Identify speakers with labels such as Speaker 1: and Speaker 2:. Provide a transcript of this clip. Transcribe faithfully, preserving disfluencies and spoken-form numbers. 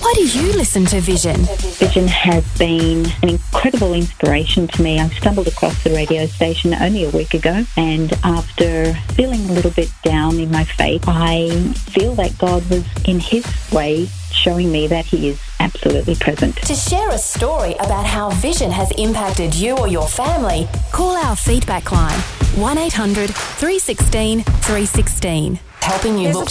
Speaker 1: Why do you listen to Vision?
Speaker 2: Vision has been an incredible inspiration to me. I stumbled across the radio station only a week ago, and after feeling a little bit down in my faith, I feel that God was, in His way, showing me that He is absolutely present.
Speaker 1: To share a story about how Vision has impacted you or your family, call our feedback line one eight hundred three one six three one six, helping you look